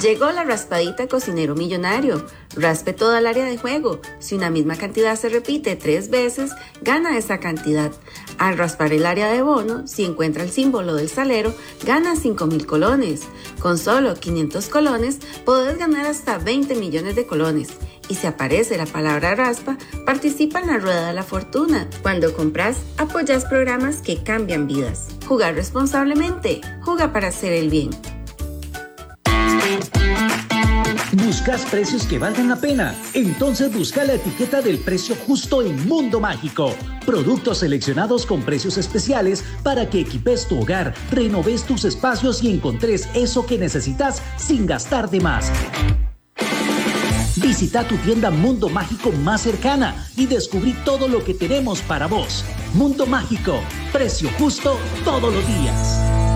Llegó la raspadita cocinero millonario. Raspe toda el área de juego. Si una misma cantidad se repite 3 veces, gana esa cantidad. Al raspar el área de bono, si encuentra el símbolo del salero, gana 5,000 colones. Con solo 500 colones, podés ganar hasta 20 millones de colones. Y si aparece la palabra raspa, participa en la rueda de la fortuna. Cuando compras, apoyas programas que cambian vidas. Jugar responsablemente. Juega para hacer el bien. ¿Buscas precios que valgan la pena? Entonces busca la etiqueta del precio justo en Mundo Mágico. Productos seleccionados con precios especiales para que equipes tu hogar, renoves tus espacios y encontres eso que necesitas sin gastar de más. Visita tu tienda Mundo Mágico más cercana y descubrí todo lo que tenemos para vos. Mundo Mágico, precio justo todos los días.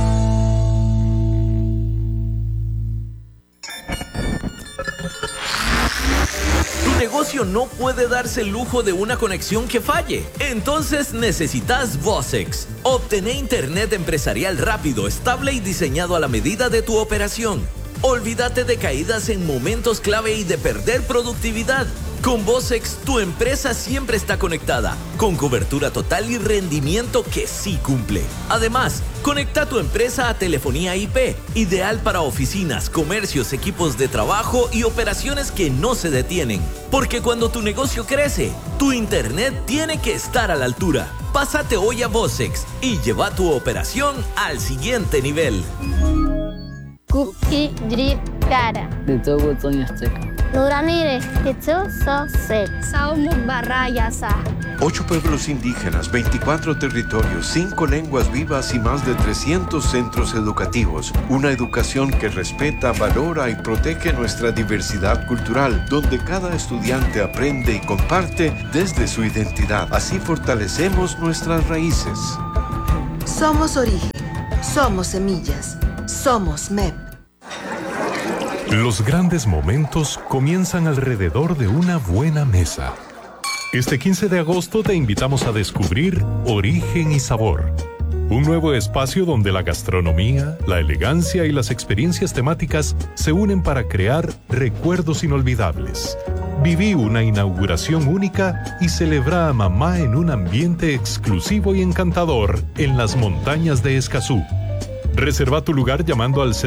Tu negocio no puede darse el lujo de una conexión que falle. Entonces necesitas Vocex. Obtené internet empresarial rápido, estable y diseñado a la medida de tu operación. Olvídate de caídas en momentos clave y de perder productividad. Con Vocex, tu empresa siempre está conectada, con cobertura total y rendimiento que sí cumple. Además, conecta tu empresa a telefonía IP, ideal para oficinas, comercios, equipos de trabajo y operaciones que no se detienen. Porque cuando tu negocio crece, tu internet tiene que estar a la altura. Pásate hoy a Vocex y lleva tu operación al siguiente nivel. Cookie Drip Cara. Nuranire, Sosek, Saumuk Barrayasa. 8 pueblos indígenas, 24 territorios, 5 lenguas vivas y más de 300 centros educativos. Una educación que respeta, valora y protege nuestra diversidad cultural, donde cada estudiante aprende y comparte desde su identidad. Así fortalecemos nuestras raíces. Somos origen, somos semillas, somos MEP. Los grandes momentos comienzan alrededor de una buena mesa. Este 15 de agosto te invitamos a descubrir Origen y Sabor, un nuevo espacio donde la gastronomía, la elegancia y las experiencias temáticas se unen para crear recuerdos inolvidables. Viví una inauguración única y celebra a mamá en un ambiente exclusivo y encantador en las montañas de Escazú. Reserva tu lugar llamando al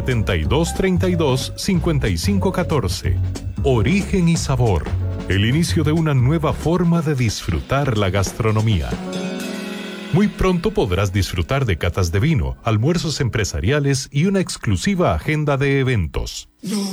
7232-5514. Origen y Sabor, el inicio de una nueva forma de disfrutar la gastronomía. Muy pronto podrás disfrutar de catas de vino, almuerzos empresariales y una exclusiva agenda de eventos.